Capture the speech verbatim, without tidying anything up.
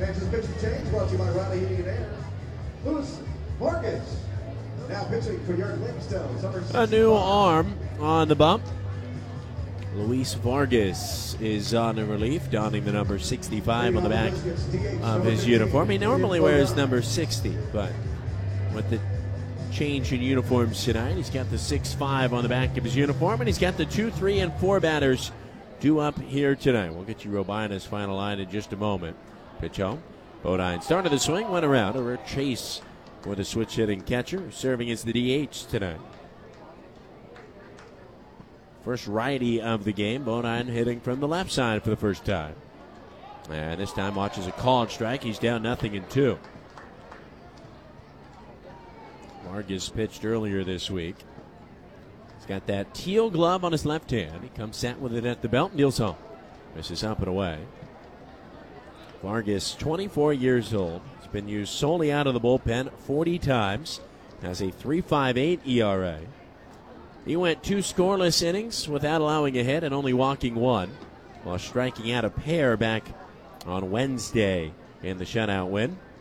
Kansas pitching change brought to you by Riley Heating and Air. Luis Vargas now pitching for York Livingstone. A new arm on the bump. Luis Vargas is on in relief, donning the number sixty-five on the back of his uniform. He normally wears number sixty, but with the change in uniforms tonight, he's got the six five on the back of his uniform, and he's got the two, three, and four batters due up here tonight. We'll get you Robina's final line in just a moment. Pitch home. Bodine started the swing, went around. A rare chase for the switch-hitting catcher, serving as the D H tonight. First righty of the game. Bodine hitting from the left side for the first time. And this time watches a called strike. He's down nothing in two. Vargas pitched earlier this week. He's got that teal glove on his left hand. He comes sat with it at the belt and deals home. Misses up and away. Vargas, twenty-four years old. He's been used solely out of the bullpen forty times. Has a three point five eight E R A. He went two scoreless innings without allowing a hit and only walking one, while striking out a pair back on Wednesday in the shutout win.